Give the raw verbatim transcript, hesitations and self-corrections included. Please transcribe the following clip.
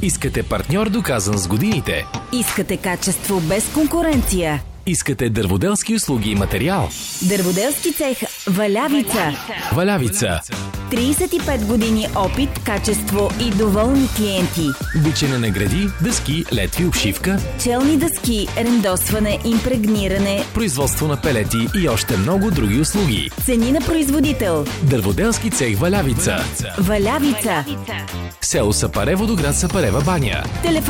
Искате партньор доказан с годините. Искате качество без конкуренция. Искате дърводелски услуги и материал. Дърводелски цех Валявица. Валявица. тридесет и пет години опит, качество и доволни клиенти. Бичене на гради, дъски, летви, обшивка, челни дъски, рендосване, импрегниране, производство на пелети и още много други услуги. цени на производител. Дърводелски цех Валявица. Валявица. Село Сапарево до град Сапарева баня. Телефон